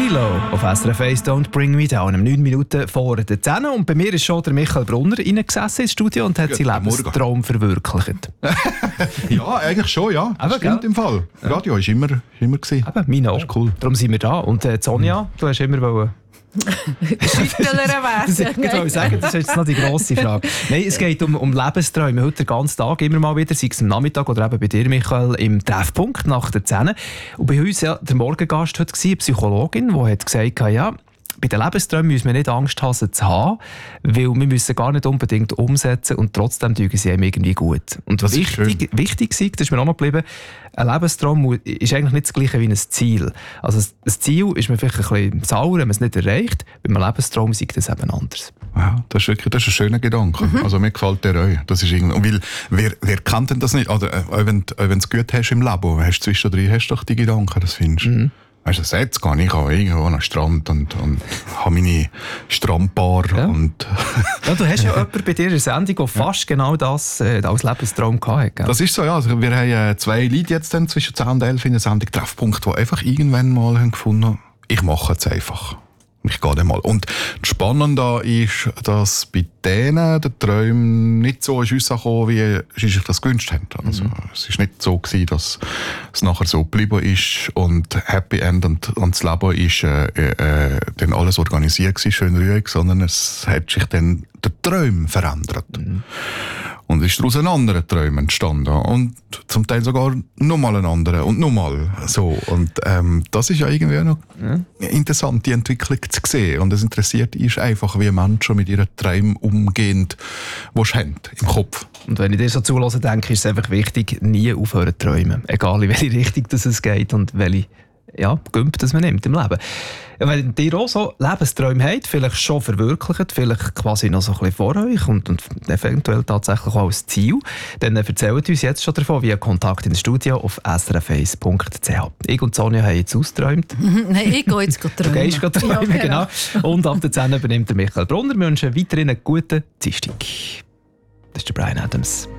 J-Lo auf SRF 1 «Don't Bring Me Down». 9 Minuten vor der 10. Und bei mir ist schon der Michael Brunner reingesessen ins Studio und hat seinen Lebenstraum verwirklicht. Ja, eigentlich schon, ja. Das stimmt im Fall. Radio war immer gewesen. Eben, meine auch. Cool. Darum sind wir da. Und Sonja, du hast immer wollen... Schüttler Das ich sagen, das ist jetzt noch die grosse Frage. Nein, es geht um Lebensträume. Heute den ganzen Tag immer mal wieder, sei es am Nachmittag oder eben bei dir, Michael, im Treffpunkt nach der 10. Und bei uns ja der Morgengast heute war eine Psychologin, die hat gesagt, ja, bei den Lebensträumen müssen wir nicht Angst haben, sie zu haben, weil wir müssen gar nicht unbedingt umsetzen und trotzdem tun sie einem irgendwie gut. Und das wichtig war, das ist mir auch noch geblieben, ein Lebenstraum ist eigentlich nicht das Gleiche wie ein Ziel. Also ein Ziel ist man vielleicht ein bisschen sauer, wenn man es nicht erreicht. Bei einem Lebenstraum ist das eben anders. Ja, das ist ein schöner Gedanke. Also mir gefällt der auch. Das ist weil wer kennt denn das nicht? Oder wenn du es gut hast im Leben, hast du zwischendrin hast doch die Gedanken, das findest du. Weißt du, jetzt gehe ich irgendwo an den Strand und habe meine Strandbar. Ja. Und ja, du hast ja jemanden bei dir in der Sendung, der fast genau das als Lebenstraum hatte. Das ist so, ja. Also wir haben 2 Leute jetzt dann zwischen 10 und 11 in der Sendung Treffpunkt, die einfach irgendwann mal haben gefunden, ich mache es einfach. Ich gehe dann mal. Und das Spannende ist, dass bei denen der Traum nicht so rausgekommen ist, wie sie sich das gewünscht haben. Also, es war nicht so gewesen, dass es nachher so geblieben ist und Happy End und das Leben ist dann alles organisiert gewesen, schön ruhig, sondern es hat sich dann der Traum verändert. Und es ist daraus ein anderer Traum entstanden. Und zum Teil sogar nochmal ein anderer und nochmal so. Und das ist ja irgendwie noch interessant, die Entwicklung zu sehen. Und es interessiert ist einfach, wie Menschen mit ihren Träumen umgehen, die sie haben im Kopf. Und wenn ich dir so zuhöre, denke ist es einfach wichtig, nie aufhören zu träumen. Egal in welche Richtung es geht und welche Gümp das man nimmt im Leben. Wenn ihr auch so Lebensträume habt, vielleicht schon verwirklicht, vielleicht quasi noch so ein bisschen vor euch und eventuell tatsächlich auch als Ziel, dann erzählt uns jetzt schon davon via Kontakt ins Studio auf srf1.ch. Ich und Sonja haben jetzt ausgeträumt. Nein, ich gehe jetzt träumen. Du gehst träumen, ja, genau. Und ab der 10 übernimmt der Michael Brunner. Wir wünschen weiterhin einen guten Dienstag. Das ist der Bryan Adams.